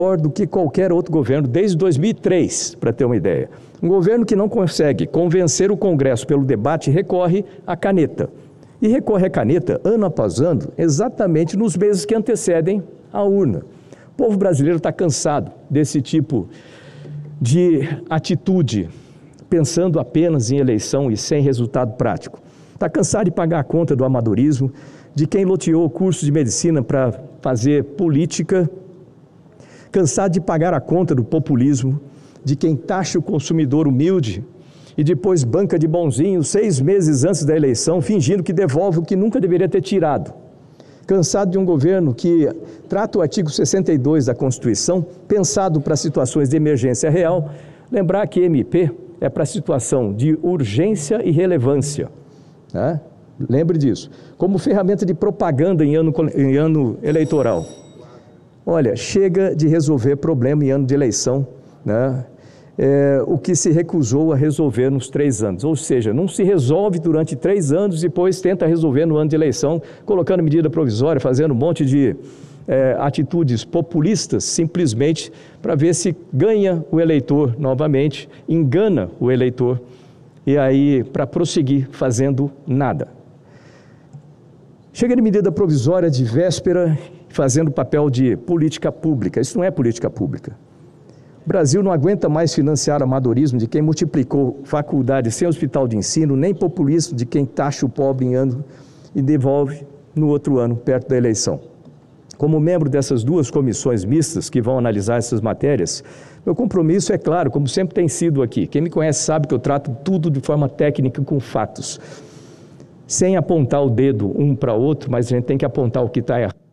do que qualquer outro governo desde 2003, para ter uma ideia. Um governo que não consegue convencer o Congresso pelo debate recorre à caneta. E recorre à caneta ano após ano, exatamente nos meses que antecedem a urna. O povo brasileiro está cansado desse tipo de atitude, pensando apenas em eleição e sem resultado prático. Está cansado de pagar a conta do amadorismo, de quem loteou o curso de medicina para fazer política, cansado de pagar a conta do populismo, de quem taxa o consumidor humilde e depois banca de bonzinho 6 meses antes da eleição, fingindo que devolve o que nunca deveria ter tirado. Cansado de um governo que trata o artigo 62 da Constituição, pensado para situações de emergência real, lembrar que MP é para situação de urgência e relevância, né? Lembre disso. Como ferramenta de propaganda em ano eleitoral. Olha, chega de resolver problema em ano de eleição, né? O que se recusou a resolver nos 3 anos. Ou seja, não se resolve durante 3 anos e depois tenta resolver no ano de eleição, colocando medida provisória, fazendo um monte de atitudes populistas, simplesmente para ver se ganha o eleitor novamente, engana o eleitor, e aí para prosseguir fazendo nada. Chega de medida provisória de véspera, fazendo papel de política pública. Isso não é política pública. O Brasil não aguenta mais financiar amadorismo de quem multiplicou faculdades sem hospital de ensino, nem populismo de quem taxa o pobre em ano e devolve no outro ano, perto da eleição. Como membro dessas 2 comissões mistas que vão analisar essas matérias, meu compromisso é claro, como sempre tem sido aqui. Quem me conhece sabe que eu trato tudo de forma técnica, com fatos, sem apontar o dedo um para outro, mas a gente tem que apontar o que está errado.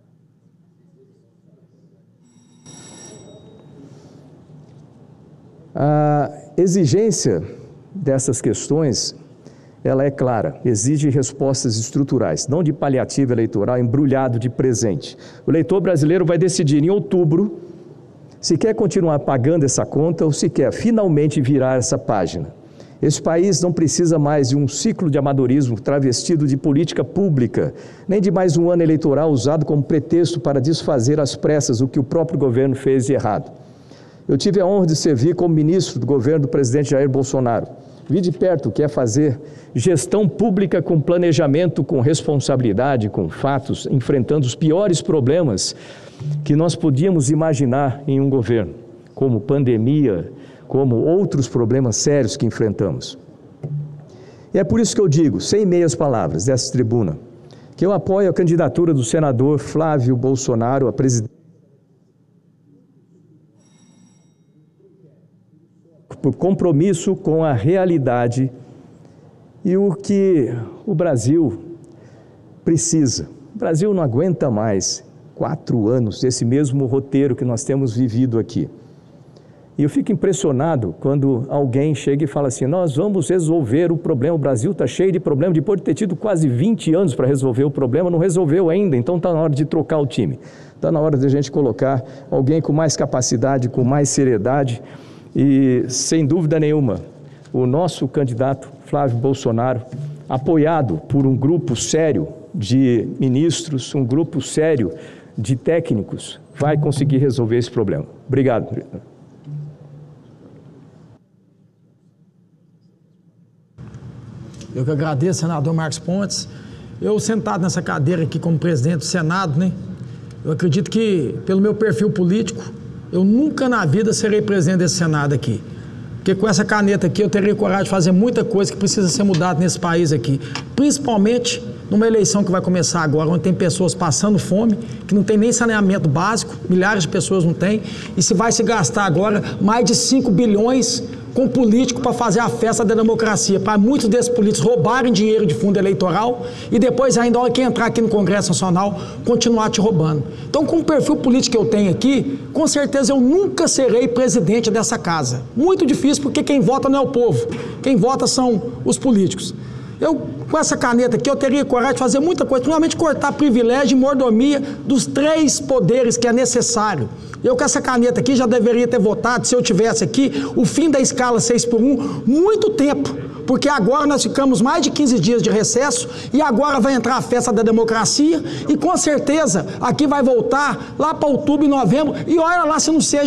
A exigência dessas questões, ela é clara, exige respostas estruturais, não de paliativo eleitoral embrulhado de presente. O eleitor brasileiro vai decidir em outubro se quer continuar pagando essa conta ou se quer finalmente virar essa página. Esse país não precisa mais de um ciclo de amadorismo travestido de política pública, nem de mais um ano eleitoral usado como pretexto para desfazer às pressas o que o próprio governo fez de errado. Eu tive a honra de servir como ministro do governo do presidente Jair Bolsonaro. Vi de perto o que é fazer gestão pública com planejamento, com responsabilidade, com fatos, enfrentando os piores problemas que nós podíamos imaginar em um governo, como pandemia, como outros problemas sérios que enfrentamos. E é por isso que eu digo, sem meias palavras, dessa tribuna, que eu apoio a candidatura do senador Flávio Bolsonaro a presidente por compromisso com a realidade e o que o Brasil precisa. O Brasil não aguenta mais 4 anos desse mesmo roteiro que nós temos vivido aqui. E eu fico impressionado quando alguém chega e fala assim, nós vamos resolver o problema, o Brasil está cheio de problema, depois de ter tido quase 20 anos para resolver o problema, não resolveu ainda, então está na hora de trocar o time. Está na hora de a gente colocar alguém com mais capacidade, com mais seriedade e, sem dúvida nenhuma, o nosso candidato Flávio Bolsonaro, apoiado por um grupo sério de ministros, um grupo sério de técnicos, vai conseguir resolver esse problema. Obrigado. Eu que agradeço, senador Marcos Pontes. Eu, sentado nessa cadeira aqui como presidente do Senado, né? Eu acredito que, pelo meu perfil político, eu nunca na vida serei presidente desse Senado aqui. Porque com essa caneta aqui eu teria coragem de fazer muita coisa que precisa ser mudada nesse país aqui. Principalmente numa eleição que vai começar agora, onde tem pessoas passando fome, que não tem nem saneamento básico, milhares de pessoas não têm, e se vai se gastar agora mais de 5 bilhões com político para fazer a festa da democracia, para muitos desses políticos roubarem dinheiro de fundo eleitoral e depois ainda, a hora que entrar aqui no Congresso Nacional, continuar te roubando. Então, com o perfil político que eu tenho aqui, com certeza eu nunca serei presidente dessa casa. Muito difícil, porque quem vota não é o povo, quem vota são os políticos. Eu, com essa caneta aqui, eu teria coragem de fazer muita coisa, principalmente cortar privilégio e mordomia dos 3 poderes que é necessário. Eu, com essa caneta aqui, já deveria ter votado, se eu tivesse aqui, o fim da escala 6x1, muito tempo. porque agora nós ficamos mais de 15 dias de recesso e agora vai entrar a festa da democracia e com certeza aqui vai voltar lá para outubro e novembro e olha lá se não seja